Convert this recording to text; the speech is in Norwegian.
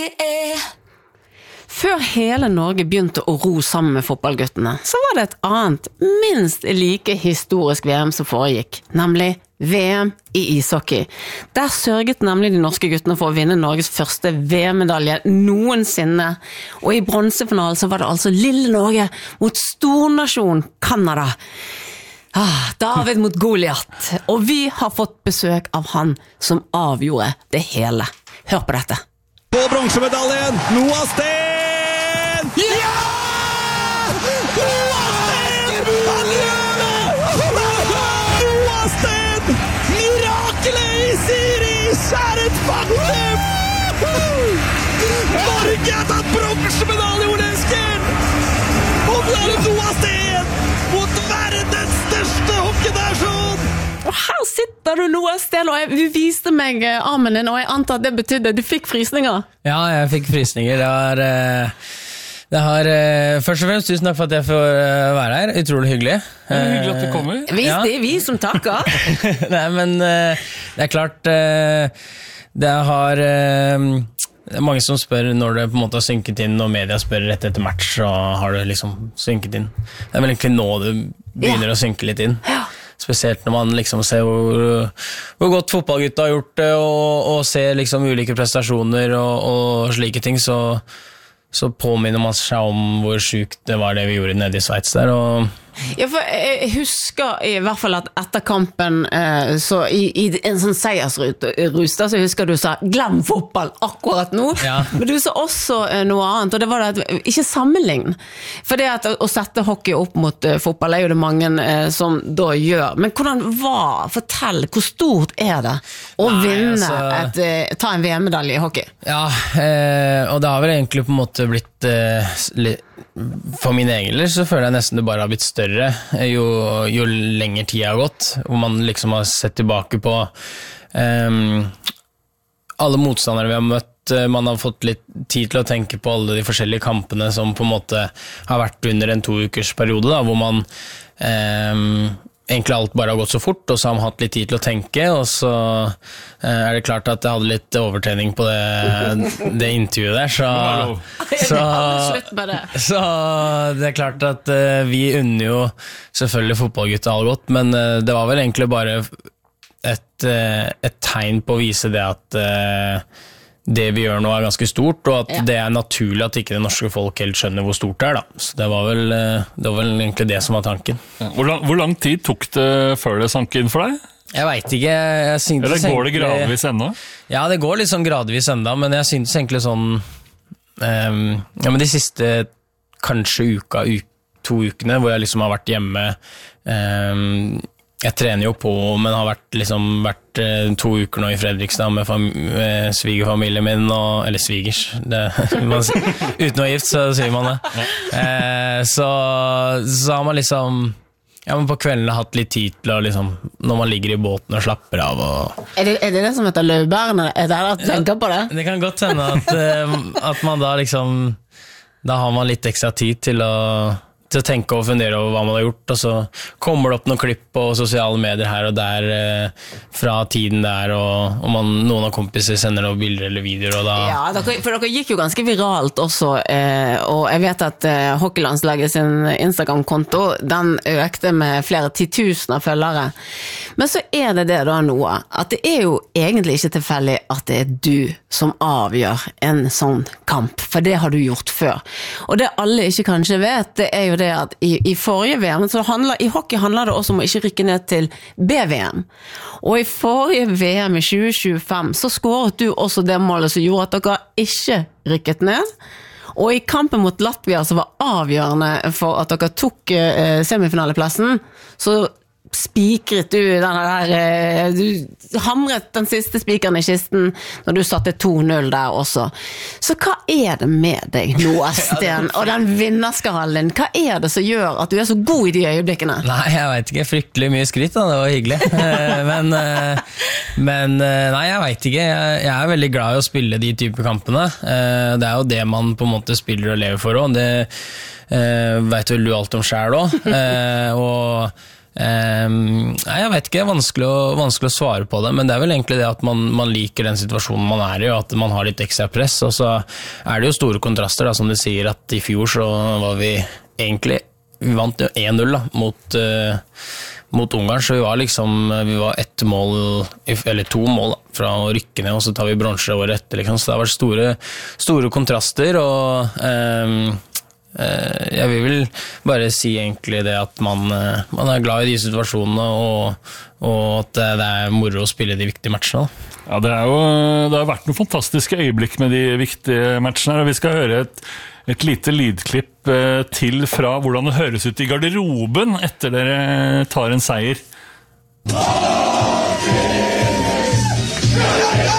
Før hele Norge begynte å ro sammen med fotballguttene, så var det et annet, minst like historisk VM som foregikk, nemlig VM i ishockey. Der sørget nemlig de norske guttene for å vinne Norges første VM-medalje noensinne, og i bronsefinalen så var det altså lille Norge mot stornasjon Kanada. David mot Goliat, og vi har fått besøk av han som avgjorde det hele. Hør på dette. På bronsemedaljen, Noah Steen! Ja! Noah Steen! Han gjør det! Noah Steen! Mirakelet i Zürich er et faktum! Norge har tatt bronsemedalje, Ole Eskil! Og nå er det Noah Steen mot verdens største hockeynasjon! Og her sitter du Noah Steen, og du viste meg armen din, og jeg antar at det betydde du fikk frysninger. Ja, jeg fikk frysninger. Det har først og fremst tusen takk for at jeg får være her. Utrolig hyggelig. Det er hyggelig at du kommer. Det er vi som takker. Nei, men det er klart det er mange som spør når det på en måte har synket inn, og media spør rett etter match, så har det liksom synket inn. Det er vel egentlig nå det begynner å synke litt inn. Ja. Spesielt når man liksom ser hvor godt fotballgutta har gjort det, og ser liksom ulike prestasjoner og slike ting, så påminner man seg om hvor sykt det var det vi gjorde nede i Sveits der, og ja, for jeg husker i hvert fall at etter kampen så i en sånn seiersrus så husker du sa, glem fotball akkurat nå, ja. Men du sa også noe annet, og det var det at ikke sammenlign, for det at å sette hockey opp mot fotball er jo det mange som da gjør, men hvordan fortell, hvor stort er det å vinne ta en VM-medalje i hockey? Ja, og det har vel egentlig på en måte blitt for min egen del så føler jeg nesten det bare har blitt større jo lenger tid har gått, hvor man liksom har sett tilbake på alle motstandere vi har møtt, man har fått litt tid til å tenke på alle de forskjellige kampene som på en måte har vært under en 2 ukers periode da, hvor man egentlig alt bare har gått så fort, og så har man hatt litt tid til å tenke, og så er det klart at jeg hadde litt overtrening på det intervjuet der, så det er klart at vi unner jo selvfølgelig fotballgutta all godt, men det var vel egentlig bare et tegn på å vise det at det vi gjør nå er ganske stort, og at det er naturlig at ikke det norske folk helt skjønner hvor stort det er da. Så det var vel egentlig det som var tanken. Hvor lang tid tok det før det sank inn for deg? Jeg vet ikke. Eller går det gradvis enda? Ja, det går litt sånn gradvis enda, men jeg synes egentlig sånn men de siste kanskje 2 ukene hvor jeg liksom har vært hjemme jeg trener jo på, men har vært 2 uker nå i Fredrikstad med svigerfamilien min, eller svigers, uten å være gift så sier man det. Så har man liksom, men på kveldene hatt litt tid til å liksom, når man ligger i båten og slapper av. Er det som heter løvbærene? Er det at du tenker på det? Det kan godt hende at man da liksom, da har man litt ekstra tid til å tenke og fundere over hva man har gjort, og så kommer det opp noen klipp på sosiale medier her og der fra tiden der, og noen av kompiser sender noen bilder eller videoer, og da... Ja, for dere gikk jo ganske viralt også, og jeg vet at hockeylandslaget sin Instagram-konto, den økte med flere 10 000 følgere. Men så er det da noe, at det er jo egentlig ikke tilfeldig at det er du som avgjør en sånn kamp, for det har du gjort før. Og det alle ikke kanskje vet, det er jo det at i forrige VM, så i hockey handler det også om å ikke rykke ned til BVM. Og i forrige VM i 2025 så skåret du også det målet som gjorde at dere ikke rykket ned. Og i kampen mot Latvia som var avgjørende for at dere tok semifinaleplassen, så spikret du du hamret den siste spikeren i kisten når du satte 2-0 der også. Så hva er det med deg, Noah Steen, og den vinnerskallen? Hva er det som gjør at du er så god i de øyeblikkene? Nei, jeg vet ikke. Fryktelig mye skryt da, det var hyggelig. Men nei, jeg vet ikke. Jeg er veldig glad i å spille de type kampene. Det er jo det man på en måte spiller og lever for også. Det vet vel du alt om selv også. Og Jeg vet ikke, vanskelig å svare på det, men det vel egentlig det at man liker den situasjonen man i, og at man har litt ekstra press, og så det jo store kontraster, da, som du sier, at i fjor så var vi vant 1-0 da, mot Ungarn, så vi var 1 mål, eller 2 mål da, fra å rykke ned, og så tar vi bronse året etter, liksom. Så det har vært store kontraster, og jeg vil vel bare si egentlig det at man glad i de situasjonene, og at det moro å spille de viktige matchene da. Ja, det har vært noen fantastiske øyeblikk med de viktige matchene, og vi skal høre et lite lydklipp til fra hvordan det høres ut i garderoben etter dere tar en seier.